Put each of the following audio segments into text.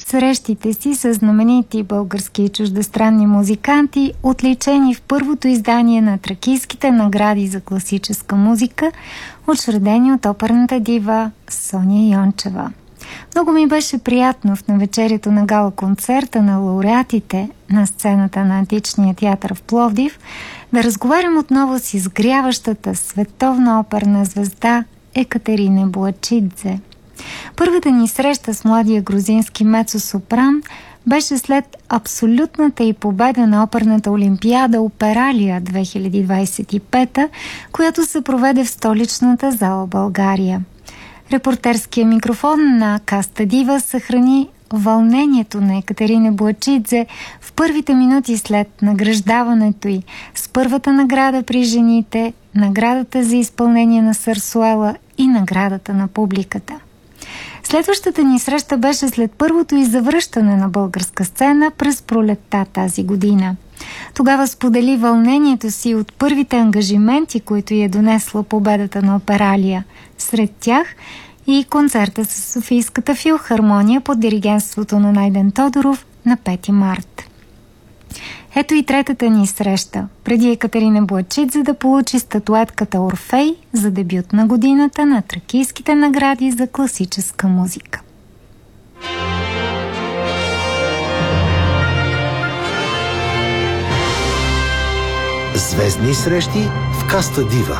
срещите си с знаменити български и чуждестранни музиканти, отличени в първото издание на Тракийските награди за класическа музика, учредени от оперната дива Соня Йончева. Много ми беше приятно в навечерието на гала-концерта на лауреатите на сцената на Античния театър в Пловдив да разговарям отново с изгряващата световна оперна звезда Екатерина Буачидзе. Първата ни среща с младия грузински мецо-сопран беше след абсолютната й победа на оперната олимпиада Опералия 2025, която се проведе в столичната зала България. Репортерския микрофон на Каста Дива съхрани вълнението на Екатерина Буачидзе в първите минути след награждаването й с първата награда при жените, наградата за изпълнение на Сарсуела и наградата на публиката. Следващата ни среща беше след първото й завръщане на българска сцена през пролетта тази година. Тогава сподели вълнението си от първите ангажименти, които й е донесла победата на Опералия. Сред тях и концерта с Софийската филхармония под диригентството на Найден Тодоров на 5 март. Ето и третата ни среща, преди Екатерина Буачидзе да получи статуетката Орфей за дебют на годината на Тракийските награди за класическа музика. Звездни срещи в Каста Дива.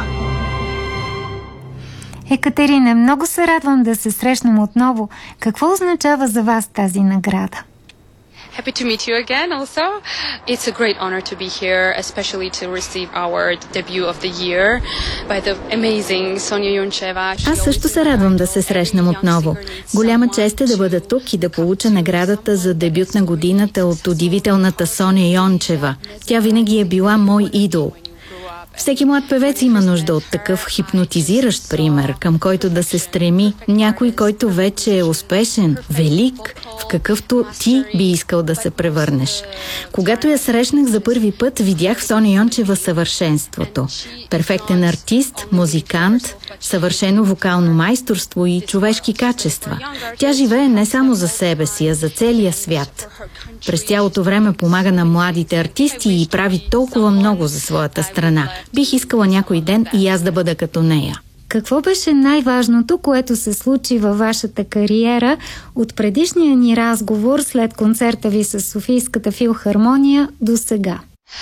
Екатерина, много се радвам да се срещнем отново. Какво означава за вас тази награда? Happy to meet you again also. It's a great honor to be here, especially to receive our debut of the year by the amazing Sonia Yoncheva. Аз също се радвам да се срещнем отново. Голяма чест е да бъда тук и да получа наградата за дебют на годината от удивителната Соня Йончева. Тя винаги е била мой идол. Всеки млад певец има нужда от такъв хипнотизиращ пример, към който да се стреми, някой, който вече е успешен, велик, в какъвто ти би искал да се превърнеш. Когато я срещнах за първи път, видях в Соня Йончева съвършенството. Перфектен артист, музикант, съвършено вокално майсторство и човешки качества. Тя живее не само за себе си, а за целия свят. През цялото време помага на младите артисти и прави толкова много за своята страна. Бих искала някой ден и аз да бъда като нея. Какво беше най-важното, което се случи във вашата кариера от предишния ни разговор след концерта ви с Софийската филхармония до сега?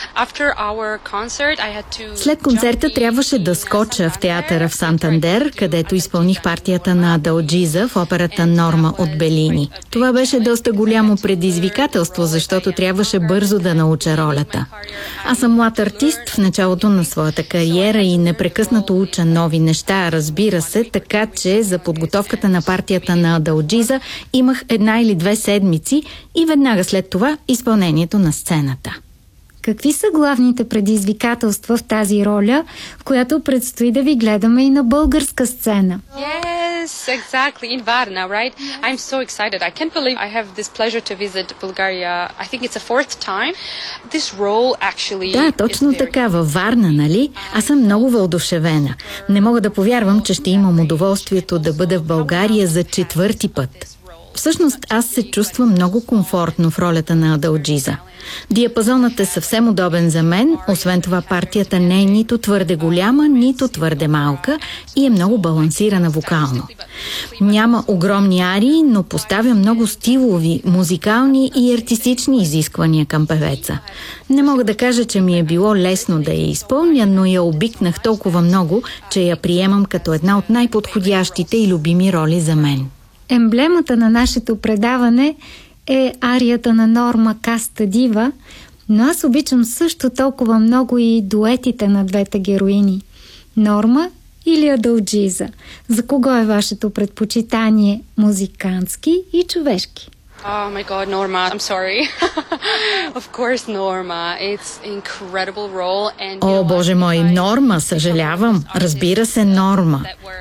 След концерта трябваше да скоча в театъра в Сантандер, където изпълних партията на Адалджиза в операта Норма от Белини. Това беше доста голямо предизвикателство, защото трябваше бързо да науча ролята. Аз съм млад артист в началото на своята кариера и непрекъснато уча нови неща, разбира се, така че за подготовката на партията на Адалджиза имах 1 или 2 седмици и веднага след това изпълнението на сцената. Какви са главните предизвикателства в тази роля, в която предстои да ви гледаме и на българска сцена? Yes, exactly. In Varna, right? I'm so excited. I can't believe I have this pleasure to visit Bulgaria. I think it's a 4th time. This role actually... Да, точно така, във Варна, нали? Аз съм много въодушевена. Не мога да повярвам, че ще имам удоволствието да бъда в България за 4-ти път. Всъщност, аз се чувствам много комфортно в ролята на Адалджиза. Диапазонът е съвсем удобен за мен, освен това партията не е нито твърде голяма, нито твърде малка и е много балансирана вокално. Няма огромни арии, но поставя много стилови, музикални и артистични изисквания към певеца. Не мога да кажа, че ми е било лесно да я изпълня, но я обикнах толкова много, че я приемам като една от най-подходящите и любими роли за мен. Емблемата на нашето предаване е арията на Норма Каста Дива, но аз обичам също толкова много и дуетите на двете героини. Норма или Адалджиза? За кого е вашето предпочитание, музикантски и човешки? Oh my God, Norma. I'm sorry. Of course, Norma. It's incredible role and... О, Боже мой, Норма, съжалявам. Разбира се, Норма.